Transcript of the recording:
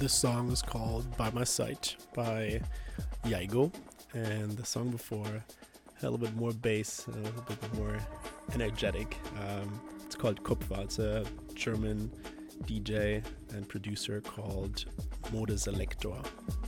This song was called By My Side by Yaigo, and the song before had a little bit more bass, a little bit more energetic. It's called Kupfer. It's a German DJ and producer called Modeselektor.